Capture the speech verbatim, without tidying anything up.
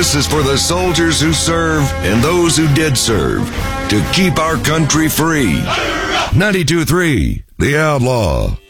This is for the soldiers who serve and those who did serve to keep our country free. ninety-two point three The Outlaw.